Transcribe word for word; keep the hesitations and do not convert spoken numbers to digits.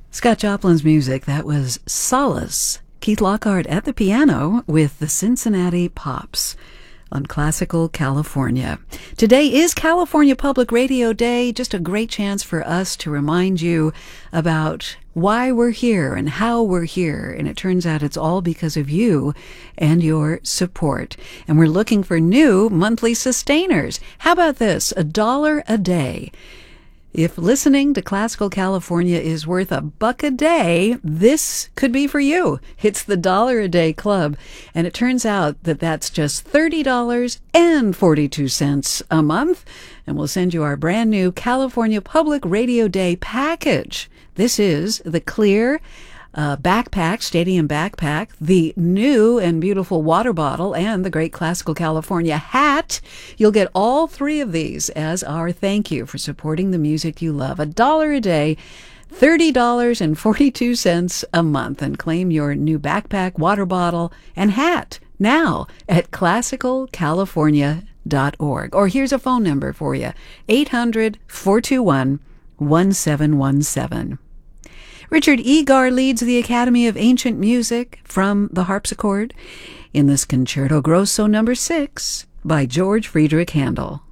Scott Joplin's music, that was Solace. Keith Lockhart at the piano with the Cincinnati Pops on Classical California. Today is California Public Radio Day, just a great chance for us to remind you about why we're here and how we're here. And it turns out it's all because of you and your support. And we're looking for new monthly sustainers. How about this? A dollar a day. If listening to Classical California is worth a buck a day, this could be for you. It's the Dollar a Day Club, and it turns out that that's just thirty dollars and forty-two cents a month, and we'll send you our brand new California Public Radio Day package. This is the clear uh, backpack, stadium backpack, the new and beautiful water bottle, and the great Classical California hat. You'll get all three of these as our thank you for supporting the music you love. A dollar a day, thirty dollars and forty-two cents a month, and claim your new backpack, water bottle, and hat now at classical california dot org. Or here's a phone number for you, eight hundred, four two one, one seven one seven. Richard Egar leads the Academy of Ancient Music from the harpsichord in this Concerto Grosso number six by George Friedrich Handel.